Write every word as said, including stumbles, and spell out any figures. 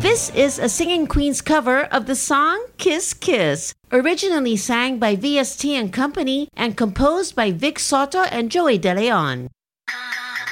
This is a Singing Queens cover of the song Kiss Kiss, originally sang by V S T and Company and composed by Vic Soto and Joey De Leon.